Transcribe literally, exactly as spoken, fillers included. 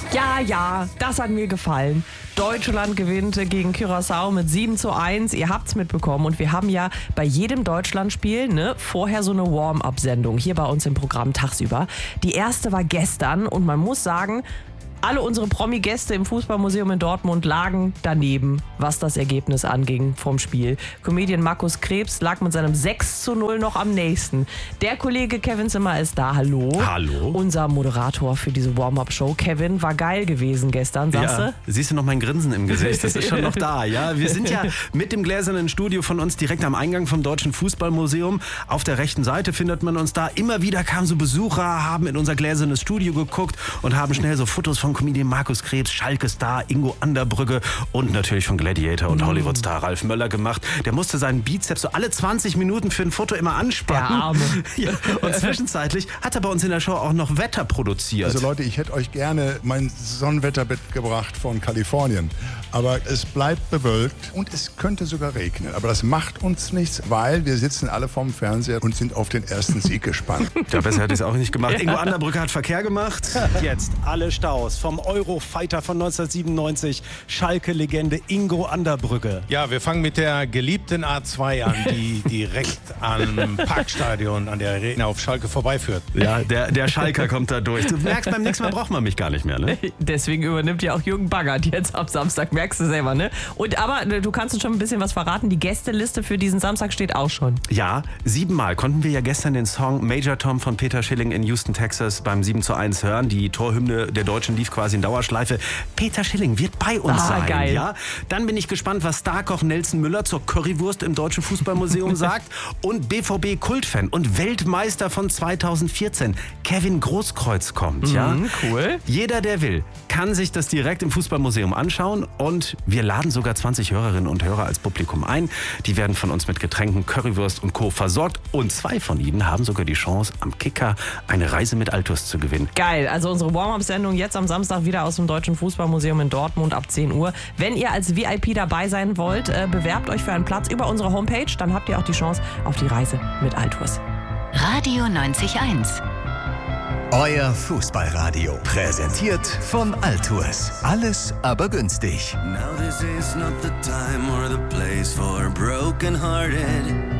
Ja, ja, das hat mir gefallen. Deutschland gewinnt gegen Curaçao mit sieben zu eins. Ihr habt's mitbekommen. Und wir haben ja bei jedem Deutschlandspiel ne, vorher so eine Warm-up-Sendung hier bei uns im Programm tagsüber. Die erste war gestern und man muss sagen, alle unsere Promi-Gäste im Fußballmuseum in Dortmund lagen daneben, was das Ergebnis anging vom Spiel. Comedian Markus Krebs lag mit seinem sechs zu null noch am nächsten. Der Kollege Kevin Zimmer ist da. Hallo. Hallo. Unser Moderator für diese Warm-up-Show. Kevin, war geil gewesen gestern, sagst ja, du? Siehst du noch mein Grinsen im Gesicht? Das ist schon noch da. Ja, wir sind ja mit dem gläsernen Studio von uns direkt am Eingang vom Deutschen Fußballmuseum. Auf der rechten Seite findet man uns da. Immer wieder kamen so Besucher, haben in unser gläsernes Studio geguckt und haben schnell so Fotos von Comedian Markus Krebs, Schalke-Star Ingo Anderbrügge und natürlich von Gladiator und Hollywood-Star Ralf Möller gemacht. Der musste seinen Bizeps so alle zwanzig Minuten für ein Foto immer anspannen. Der Arme. Ja, und zwischenzeitlich hat er bei uns in der Show auch noch Wetter produziert. Also Leute, ich hätte euch gerne mein Sonnenwetter mitgebracht von Kalifornien. Aber es bleibt bewölkt und es könnte sogar regnen. Aber das macht uns nichts, weil wir sitzen alle vorm Fernseher und sind auf den ersten Sieg gespannt. Ja, besser hätte ich es auch nicht gemacht. Ingo Anderbrügge hat Verkehr gemacht. Jetzt alle Staus vom Eurofighter von neunzehnhundertsiebenundneunzig, Schalke-Legende Ingo Anderbrügge. Ja, wir fangen mit der geliebten A zwei an, die direkt am Parkstadion an der Arena auf Schalke vorbeiführt. Ja, der, der Schalker kommt da durch. Du merkst, beim nächsten Mal braucht man mich gar nicht mehr, ne? Deswegen übernimmt ja auch Jürgen Baggert jetzt am Samstag, merkst du selber, ne? Und aber du kannst uns schon ein bisschen was verraten, die Gästeliste für diesen Samstag steht auch schon. Ja, siebenmal konnten wir ja gestern den Song Major Tom von Peter Schilling in Houston, Texas beim sieben zu eins hören. Die Torhymne der Deutschen lief quasi in Dauerschleife. Peter Schilling wird bei uns ah, sein. Geil. Ja? Dann bin ich gespannt, was Starkoch Nelson Müller zur Currywurst im Deutschen Fußballmuseum sagt. Und B V B-Kultfan und Weltmeister von zweitausendvierzehn, Kevin Großkreuz kommt. Mhm, ja? Cool. Jeder, der will, kann sich das direkt im Fußballmuseum anschauen. Und wir laden sogar zwanzig Hörerinnen und Hörer als Publikum ein. Die werden von uns mit Getränken, Currywurst und Co. versorgt. Und zwei von ihnen haben sogar die Chance, am Kicker eine Reise mit Altus zu gewinnen. Geil, also unsere Warm-up-Sendung jetzt am Samstag wieder aus dem Deutschen Fußballmuseum in Dortmund ab zehn Uhr. Wenn ihr als V I P dabei sein wollt, äh, bewerbt euch für einen Platz über unsere Homepage. Dann habt ihr auch die Chance auf die Reise mit Altus. Radio neunzig Komma eins. Euer Fußballradio. Präsentiert von Altus. Alles aber günstig. Now this is not the time or the place for broken-hearted.